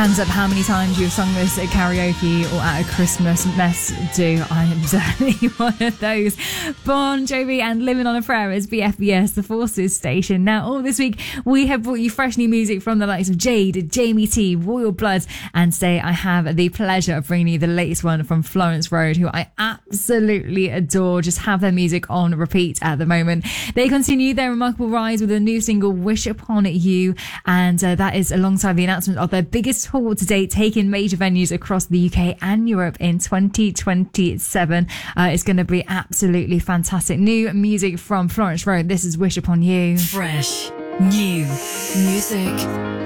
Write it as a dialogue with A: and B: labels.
A: Hands up how many times you've sung this at karaoke or at a Christmas mess do. I am certainly one of those. Bon Jovi and Living on a Prayer is BFBS, the Forces station. Now, all this week, we have brought you fresh new music from the likes of Jade, Jamie T, Royal Blood, and today I have the pleasure of bringing you the latest one from Florence Road, who I absolutely adore. Just have their music on repeat at the moment. They continue their remarkable rise with a new single, Wish Upon You, and that is alongside the announcement of their biggest tour to date, taking major venues across the UK and Europe in 2027. It's going to be absolutely fantastic. New music from Florence Road. This is Wish Upon You.
B: Fresh new music.